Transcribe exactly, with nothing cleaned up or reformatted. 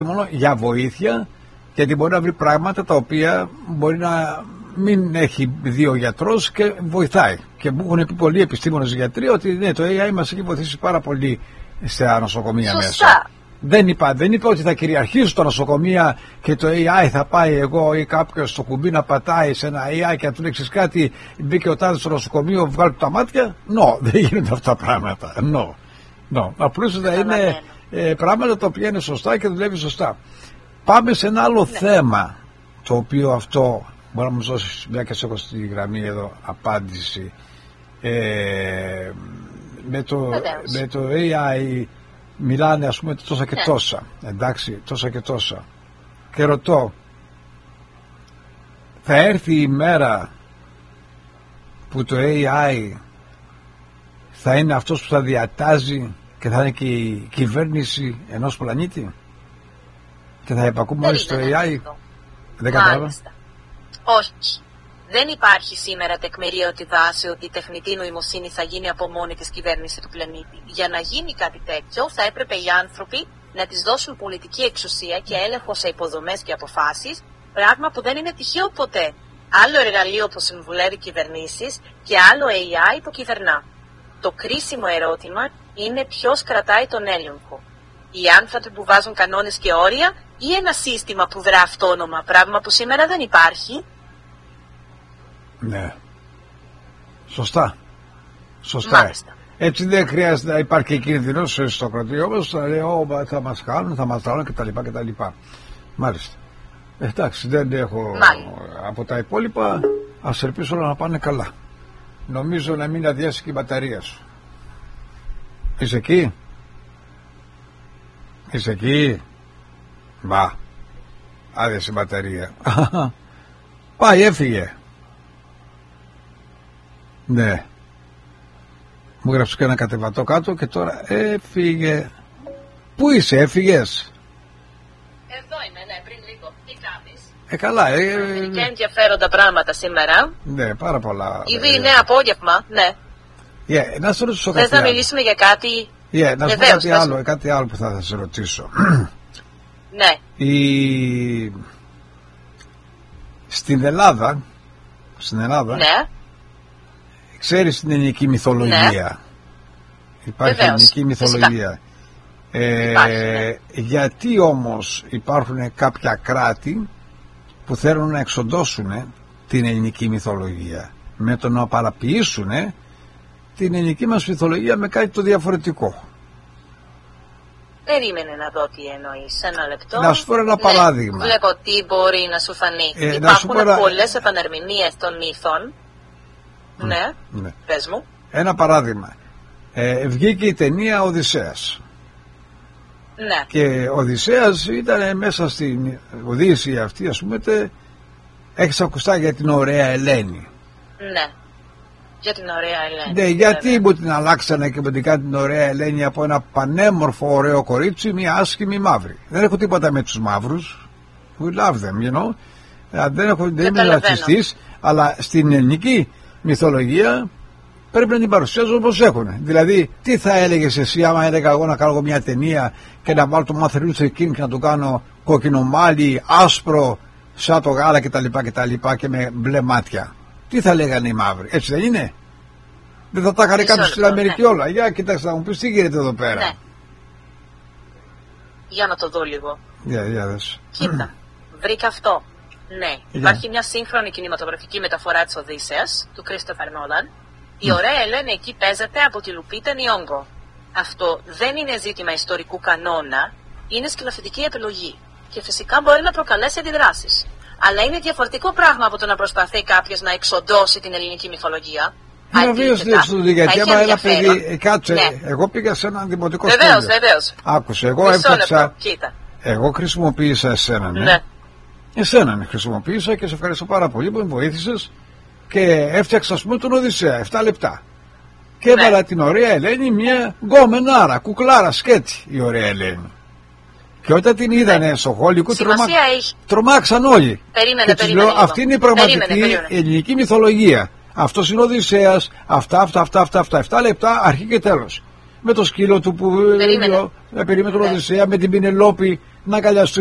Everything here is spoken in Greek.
μόνο για βοήθεια, γιατί μπορεί να βρει πράγματα τα οποία μπορεί να μην έχει δει ο γιατρός και βοηθάει. Και μου έχουν πει πολλοί επιστήμονες γιατροί ότι ναι, το έι άι μας έχει βοηθήσει πάρα πολύ στα νοσοκομεία. Σωστά. Μέσα. Δεν είπα, δεν είπα ότι θα κυριαρχήσουν τα νοσοκομεία και το έι άι θα πάει εγώ ή κάποιος στο κουμπί να πατάει σε ένα έι άι και να του λέξεις κάτι, μπήκε ο τάδες στο νοσοκομείο, βγάλει τα μάτια. No, δεν γίνονται αυτά τα πράγματα. No. No. Απλώς θα είναι ε, πράγματα τα οποία είναι σωστά και δουλεύει σωστά. Πάμε σε ένα άλλο ναι. θέμα, το οποίο αυτό μπορεί να μου δώσει, μια και σε έχω στη γραμμή εδώ απάντηση. Ε, με, το, με το έι άι μιλάνε ας πούμε τόσα και τόσα, εντάξει, τόσα και τόσα. Και ρωτώ, θα έρθει η μέρα που το έι άι θα είναι αυτός που θα διατάζει και θα είναι και η κυβέρνηση ενός πλανήτη και θα υπακούμε όλοι στο έι άι? Δεν κατάλαβα. Όχι. Δεν υπάρχει σήμερα τεκμηρίωτη βάση ότι η τεχνητή νοημοσύνη θα γίνει από μόνη της κυβέρνηση του πλανήτη. Για να γίνει κάτι τέτοιο θα έπρεπε οι άνθρωποι να της δώσουν πολιτική εξουσία και έλεγχο σε υποδομές και αποφάσεις, πράγμα που δεν είναι τυχαίο ποτέ. Άλλο εργαλείο που συμβουλεύει κυβερνήσεις και άλλο έι άι που κυβερνά. Το κρίσιμο ερώτημα είναι ποιος κρατάει τον έλεγχο. Οι άνθρωποι που βάζουν κανόνες και όρια ή ένα σύστημα που δρά αυτόνομα, πράγμα που σήμερα δεν υπάρχει. Ναι. Σωστά. Σωστά. Μάλιστα. Έτσι δεν χρειάζεται να υπάρχει κίνδυνος στο κρατήριο μας, θα λέει, oh, θα μας κάνουν, θα μας τρώνε κτλ. κτλ. Μάλιστα. Εντάξει, δεν έχω Μάλιστα. από τα υπόλοιπα, ας ελπίσω να πάνε καλά. Νομίζω να μην αδειάσει και η μπαταρία σου. Είσαι εκεί? Είσαι εκεί? Μπα. Άδειασε η μπαταρία. Πάει, έφυγε. Ναι. Μου γράψε και ένα κατεβατό κάτω και τώρα έφυγε. Πού είσαι, έφυγες? Εδώ είμαι, ναι, πριν λίγο. Τι κάνεις? Ε, καλά. Ε, ε, και ενδιαφέροντα πράγματα σήμερα. Ναι, πάρα πολλά. Ήδη είναι απόγευμα, ναι. Yeah, να σε ρωτήσω κάτι. Θες να μιλήσουμε για κάτι? Yeah, να σου πω κάτι άλλο, κάτι άλλο που θα, θα σε ρωτήσω. Ναι. Η... Στην Ελλάδα, στην Ελλάδα, ναι. Ξέρεις την ελληνική μυθολογία. Ναι. Υπάρχει Βεβαίως. ελληνική μυθολογία. Ε, Υπάρχει, ναι. Γιατί όμως υπάρχουν κάποια κράτη που θέλουν να εξοντώσουν την ελληνική μυθολογία με το να παραποιήσουν την ελληνική μας μυθολογία με κάτι το διαφορετικό? Περίμενε να δω τι εννοείς. Ένα λεπτό. Να σου πω ένα ναι, παράδειγμα. Βλέπω τι μπορεί να σου φανεί. Ε, Υπάρχουν ένα... πολλές επανερμηνίες των μύθων. Mm, ναι. ναι, πες μου. Ένα παράδειγμα. Ε, βγήκε η ταινία Οδυσσέας. Ναι. Και ο Οδυσσέας ήταν μέσα στην Οδύσσεια αυτή, ας πούμε, τε, έχεις ακουστά για την ωραία Ελένη. Ναι. Για την ωραία Ελένη. Ναι, γιατί μου την αλλάξανε και μου την κάνει την ωραία Ελένη από ένα πανέμορφο ωραίο κορίτσι, μια άσχημη μαύρη? Δεν έχω τίποτα με τους μαύρους. We love them, you know. Δεν, έχω, δεν είμαι ρατσιστής, αλλά στην ελληνική μυθολογία πρέπει να την παρουσιάζω όπως έχουν. Δηλαδή, τι θα έλεγες εσύ άμα έλεγα εγώ να κάνω μια ταινία και να βάλω το Μάρτιν Λούθερ Κίνγκ και να το κάνω κόκκινο μάλι, άσπρο, σαν το γάλα κτλ. κτλ. Και με μπλε μάτια? Τι θα λέγανε οι μαύροι? Έτσι δεν είναι? Δεν θα τα έκανε κάποιος στην Αμερική? Ναι. Όλα. Για κοιτάξτε να μου πεις τι γίνεται εδώ πέρα. Ναι. Για να το δω λίγο. Για, για δες. Κοίτα, βρήκα αυτό. Ναι, υπάρχει μια σύγχρονη κινηματογραφική μεταφορά της Οδύσσεας του Κρίστοφερ Νόλαν. Η ωραία Ελένη εκεί παίζεται από τη Λουπίτα Νιόγκο. Αυτό δεν είναι ζήτημα ιστορικού κανόνα, είναι σκηνοθετική επιλογή. Και φυσικά μπορεί να προκαλέσει αντιδράσεις. Αλλά είναι διαφορετικό πράγμα από το να προσπαθεί κάποιος να εξοντώσει την ελληνική μυθολογία. Βεβαίως, γιατί άμα ένα παιδί. Κάτσε, ναι. Εγώ πήγα σε έναν δημοτικό σχολείο. Βεβαίως, βεβαίως. Άκουσε, εγώ έφτιαξα. Εγώ χρησιμοποίησα εσένα, ναι. ναι. Εσένα ναι, χρησιμοποίησα και σε ευχαριστώ πάρα πολύ που με βοήθησες και έφτιαξα, ας πούμε, τον Οδυσσέα, επτά λεπτά. Και έβαλα ναι. την ωραία Ελένη μια γκόμενάρα, κουκλάρα, σκέτσι η ωραία Ελένη. Και όταν την είδανε ναι. στο Χόλικου, τρομά... τρομάξαν όλοι. Περίμενε, και περίμενε. Λέω, αυτή είναι η πραγματική περίμενε, περίμενε. ελληνική μυθολογία. Αυτός είναι ο Οδυσσέας, αυτά, αυτά, αυτά, αυτά, αυτά, επτά λεπτά, αρχή και τέλος. Με το σκύλο του που περίμενε, περίμενε τον Οδυσσέα, με την Πινελόπη να αγκαλιαστούν.